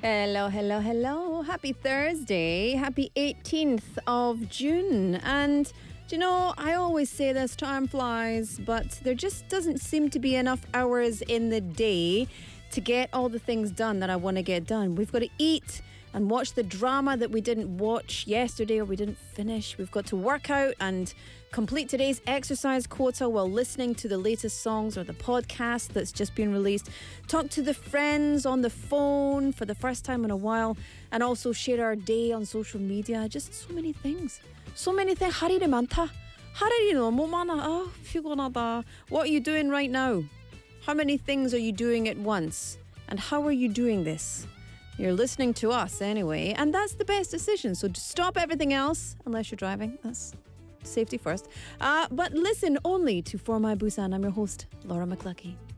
Hello, hello, hello. Happy Thursday. Happy 18th of June. And, do you know, I always say this, time flies, but there just doesn't seem to be enough hours in the day to get all the things done that I want to get done. We've got to eat and watch the drama that we didn't watch yesterday or we didn't finish. We've got to work out and complete today's exercise quota while listening to the latest songs or the podcast that's just been released. Talk to the friends on the phone for the first time in a while, and also share our day on social media. Just so many things. So many things. 할 일이 많다. 할 일이 너무 많아. 피곤하다. What are you doing right now? How many things are you doing at once? And how are you doing this? You're listening to us anyway, and that's the best decision. So just stop everything else, unless you're driving. That's safety first. But listen only to For My Busan. I'm your host, Laura McLuckie.